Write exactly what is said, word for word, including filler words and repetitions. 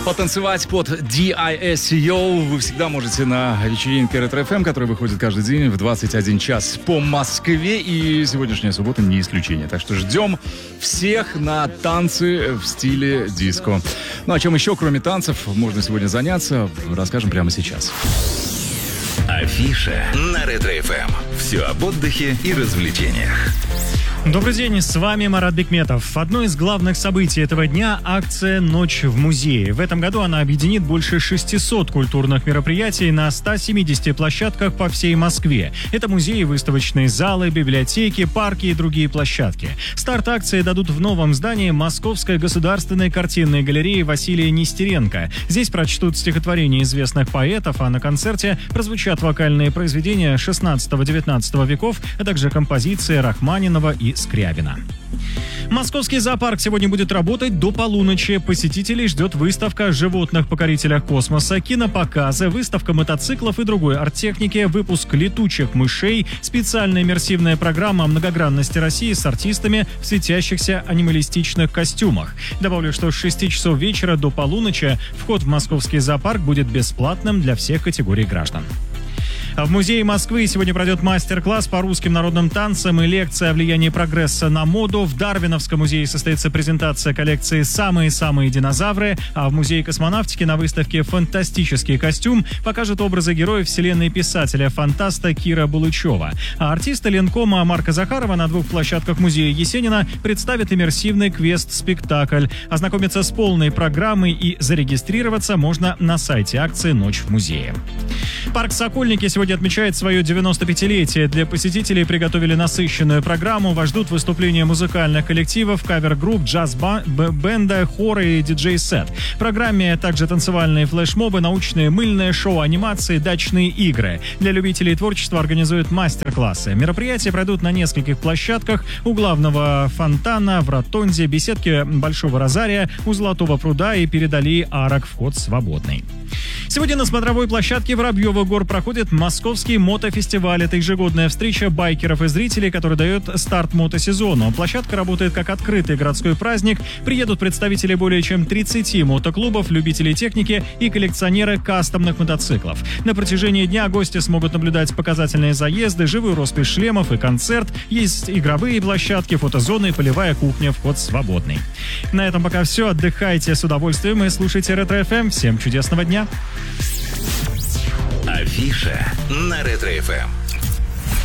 Потанцевать под ди ай эс Yo вы всегда можете на вечеринке Ретро эф эм, которая выходит каждый день в двадцать один час по Москве. И сегодняшняя суббота не исключение. Так что ждем всех на танцы в стиле диско. Ну, о чем еще, кроме танцев, можно сегодня заняться, расскажем прямо сейчас. Афиша на Ретро эф эм. Все об отдыхе и развлечениях. Добрый день, с вами Марат Бекметов. Одно из главных событий этого дня – акция «Ночь в музее». В этом году она объединит больше шестисот культурных мероприятий на ста семидесяти площадках по всей Москве. Это музеи, выставочные залы, библиотеки, парки и другие площадки. Старт акции дадут в новом здании Московской государственной картинной галереи Василия Нестеренко. Здесь прочтут стихотворения известных поэтов, а на концерте прозвучат вокальные произведения шестнадцатого-девятнадцатого веков, а также композиции Рахманинова и Скрябина. Московский зоопарк сегодня будет работать до полуночи. Посетителей ждет выставка о животных-покорителях космоса, кинопоказы, выставка мотоциклов и другой арт-техники, выпуск летучих мышей, специальная иммерсивная программа о многогранности России с артистами в светящихся анималистичных костюмах. Добавлю, что с шести часов вечера до полуночи вход в московский зоопарк будет бесплатным для всех категорий граждан. В Музее Москвы сегодня пройдет мастер-класс по русским народным танцам и лекция о влиянии прогресса на моду. В Дарвиновском музее состоится презентация коллекции «Самые-самые динозавры», а в Музее космонавтики на выставке «Фантастический костюм» покажут образы героев вселенной писателя-фантаста Кира Булычева. А артисты Ленкома Марка Захарова на двух площадках музея Есенина представят иммерсивный квест-спектакль. Ознакомиться с полной программой и зарегистрироваться можно на сайте акции «Ночь в музее». Парк «Сокольники» сегодня отмечает свое девяносто пятилетие. Для посетителей приготовили насыщенную программу. Вас ждут выступления музыкальных коллективов, кавер-групп, джаз-бенда, хоры и диджей-сет. В программе также танцевальные флешмобы, научные мыльные шоу, анимации, дачные игры. Для любителей творчества организуют мастер-классы. Мероприятия пройдут на нескольких площадках: у главного фонтана, в ротонде, беседке Большого Розария, у Золотого пруда и перед аллеей арок вход свободный. Сегодня на смотровой площадке Воробьевых гор проходит Московский мотофестиваль. Это ежегодная встреча байкеров и зрителей, который дает старт мотосезону. Площадка работает как открытый городской праздник. Приедут представители более чем тридцати мотоклубов, любителей техники и коллекционеры кастомных мотоциклов. На протяжении дня гости смогут наблюдать показательные заезды, живую роспись шлемов и концерт. Есть игровые площадки, фотозоны и полевая кухня. Вход свободный. На этом пока все. Отдыхайте с удовольствием и слушайте Ретро эф эм. Всем чудесного дня! Афиша на Ретро эф эм.